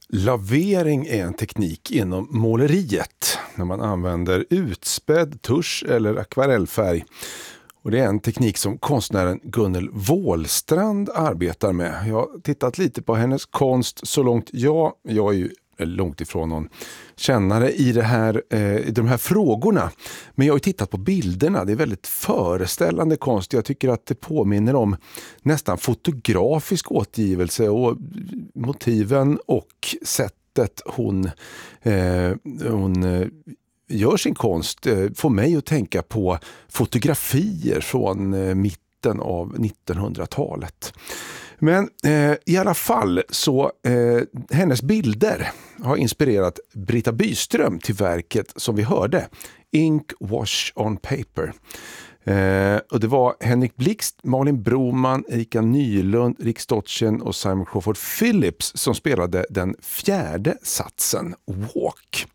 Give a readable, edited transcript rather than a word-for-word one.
Lavering är en teknik inom måleriet när man använder utspädd tusch eller akvarellfärg. Och det är en teknik som konstnären Gunnel Wåhlstrand arbetar med. Jag har tittat lite på hennes konst så långt jag är ju långt ifrån någon kännare i de här frågorna. Men jag har ju tittat på bilderna. Det är väldigt föreställande konst. Jag tycker att det påminner om nästan fotografisk återgivelse, och motiven och sättet hon gör sin konst får mig att tänka på fotografier från mitten av 1900-talet. Men i alla fall så hennes bilder har inspirerat Britta Byström till verket som vi hörde, Ink Wash on Paper. Och det var Henrik Blixt, Malin Broman, Erika Nylund, Rick Stotchen och Simon Crawford Phillips som spelade den fjärde satsen, Walk.